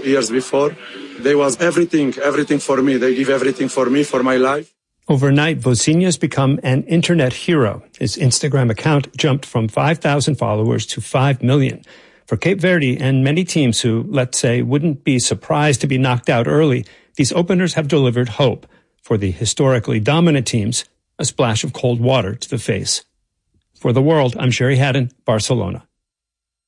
years before. They was everything for me. They give everything for me, for my life. Overnight, Vozinha has become an internet hero. His Instagram account jumped from 5,000 followers to 5 million. For Cape Verde and many teams who, let's say, wouldn't be surprised to be knocked out early, these openers have delivered hope. For the historically dominant teams, a splash of cold water to the face. For The World, I'm Sherry Haddon, Barcelona.